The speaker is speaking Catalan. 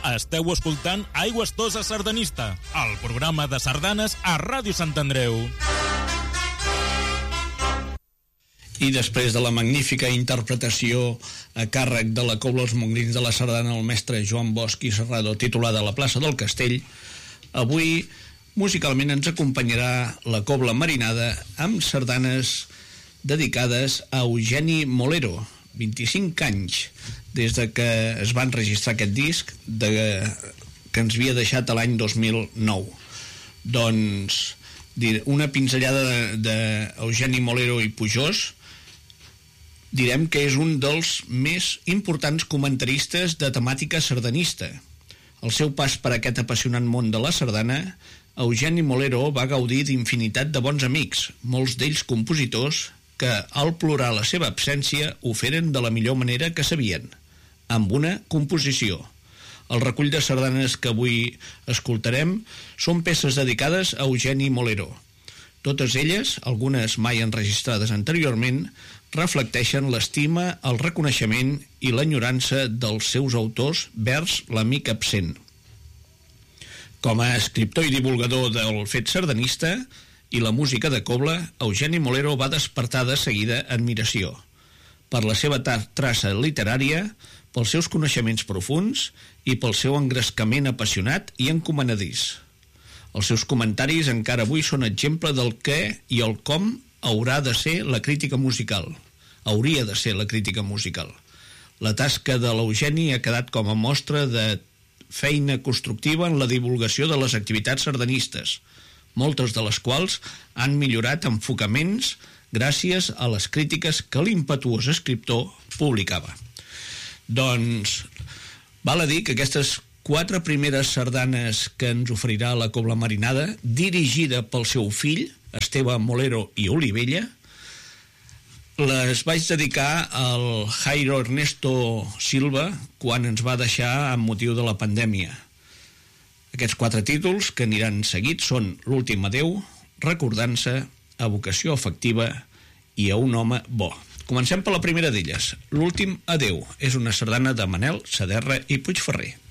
Esteu escoltant Aigües Toses Sardanista, el programa de sardanes a Ràdio Sant Andreu. I després de la magnífica interpretació a càrrec de la Cobla Els Mongrins de la Sardana del mestre Joan Bosch i Serrado, titulada La plaça del Castell, avui musicalment ens acompanyarà la Cobla Marinada amb sardanes dedicades a Eugeni Molero, 25 anys des de que es va enregistrar aquest disc que ens havia deixat l'any 2009. Doncs una pinzellada d'Eugeni Molero i Pujós. Direm que és un dels més importants comentaristes de temàtica sardanista. Al seu pas per aquest apassionant món de la sardana, Eugeni Molero va gaudir d'infinitat de bons amics, molts d'ells compositors, que, al plorar la seva absència, ho feren de la millor manera que sabien, amb una composició. El recull de sardanes que avui escoltarem són peces dedicades a Eugeni Molero. Totes elles, algunes mai enregistrades anteriorment, reflecteixen l'estima, el reconeixement i l'enyorança dels seus autors vers l'amic absent. Com a escriptor i divulgador del fet sardanista i la música de cobla, Eugeni Molero va despertar de seguida admiració per la seva traça literària, pels seus coneixements profunds i pel seu engrescament apassionat i encomanadís. Els seus comentaris encara avui són exemple del què i el com haurà de ser la crítica musical. Hauria de ser la crítica musical. La tasca de l'Eugeni ha quedat com a mostra de feina constructiva en la divulgació de les activitats sardanistes, moltes de les quals han millorat enfocaments gràcies a les crítiques que l'impetuós escriptor publicava. Doncs val a dir que aquestes 4 primeres sardanes que ens oferirà la Cobla Marinada, dirigida pel seu fill, Esteve Molero i Olivella, les vaig dedicar al Jairo Ernesto Silva quan ens va deixar amb motiu de la pandèmia. Aquests 4 títols que aniran seguits són L'últim adeu, Recordança, Evocació afectiva i A un home bo. Comencem per la primera d'elles. L'últim adeu és una sardana de Manel Saderra i Puigferrer.